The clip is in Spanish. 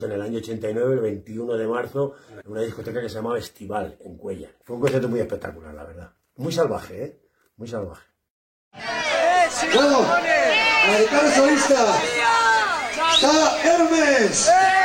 En el año 89, el 21 de marzo, en una discoteca que se llamaba Estival, en Cuéllar. Fue un concierto muy espectacular, la verdad. Muy salvaje, ¿eh? Muy salvaje. Bueno, la guitarra solista está Hermes.